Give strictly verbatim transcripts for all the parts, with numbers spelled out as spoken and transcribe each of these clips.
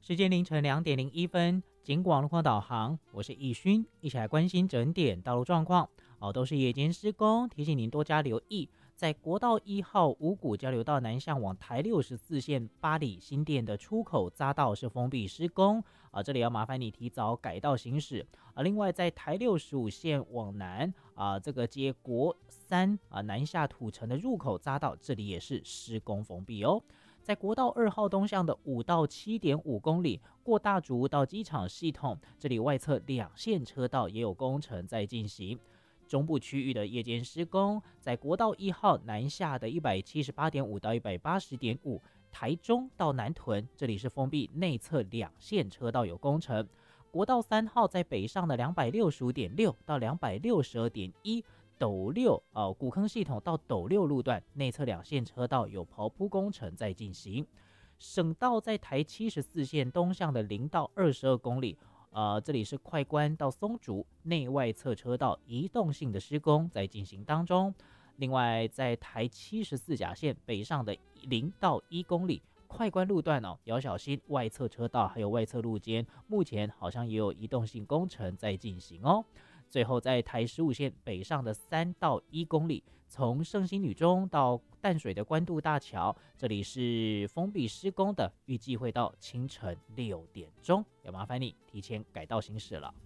时间凌晨两点零一分，警广路况导航，我是易勋，一起来关心整点道路状况。哦，都是夜间施工，提醒您多加留意。在国道一号五股交流道南向往台六十四线八里新店的出口匝道是封闭施工啊，这里要麻烦你提早改道行驶啊。另外，在台六十五线往南啊，这个接国三啊南下土城的入口匝道，这里也是施工封闭哦。在国道二号东向的五到七点五公里，过大竹到机场系统，这里外侧两线车道也有工程在进行。中部区域的夜间施工，在国道一号南下的一百七十八点五到一百八十点五，台中到南屯，这里是封闭内侧两线车道有工程。国道三号在北上的两百六十五点六到两百六十二点一。斗六呃古坑系统到斗六路段内侧两线车道有刨铺工程在进行。省道在台七十四线东向的零到二十二公里，呃，这里是快关到松竹内外侧车道移动性的施工在进行当中。另外，在台七十四甲线北上的零到一公里。快关路段哦，要小心外侧车道还有外侧路肩，目前好像也有移动性工程在进行哦。最后，在台十五线北上的三到一公里，从圣心女中到淡水的关渡大桥，这里是封闭施工的，预计会到清晨六点钟，要麻烦你提前改道行驶了。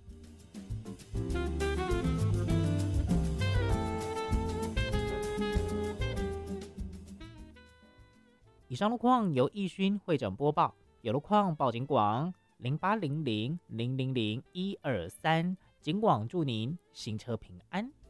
以上路况由易勋会诊播报，有路况报警广零八零零零零零一二三，警广祝您行车平安。